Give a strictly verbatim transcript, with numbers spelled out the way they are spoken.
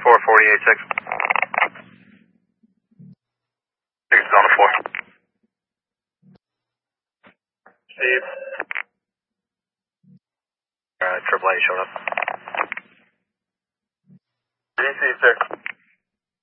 four forty-eight six. six is on the floor. Steve. Uh, triple A showed up. D C, sir.